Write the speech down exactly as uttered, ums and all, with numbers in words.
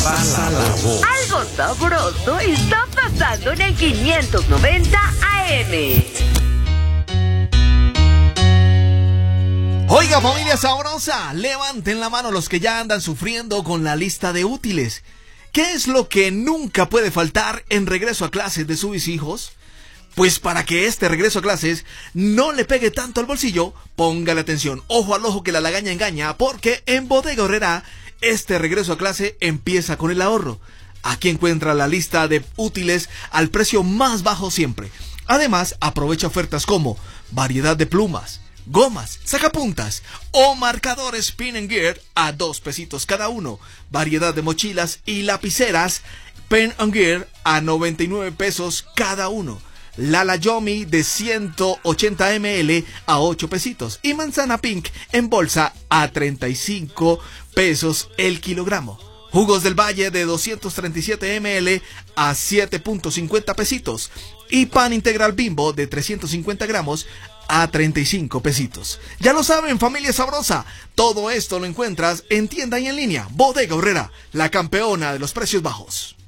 Pasa la voz. Algo sabroso está pasando en el quinientos noventa A M. Oiga, familia sabrosa, levanten la mano los que ya andan sufriendo con la lista de útiles. ¿Qué es lo que nunca puede faltar en regreso a clases de sus hijos? Pues para que este regreso a clases no le pegue tanto al bolsillo, póngale atención, ojo al ojo que la lagaña engaña, porque en Bodega Aurrerá este regreso a clase empieza con el ahorro. Aquí encuentra la lista de útiles al precio más bajo siempre. Además, aprovecha ofertas como variedad de plumas, gomas, sacapuntas o marcadores Pen and Gear a dos pesitos cada uno. Variedad de mochilas y lapiceras Pen and Gear a noventa y nueve pesos cada uno. Lala Yomi de ciento ochenta mililitros a ocho pesitos. Y manzana pink en bolsa a treinta y cinco pesos el kilogramo. Jugos del Valle de doscientos treinta y siete mililitros a siete punto cincuenta pesitos. Y pan integral Bimbo de trescientos cincuenta gramos a treinta y cinco pesitos. Ya lo saben, familia sabrosa, todo esto lo encuentras en tienda y en línea. Bodega Aurrerá, la campeona de los precios bajos.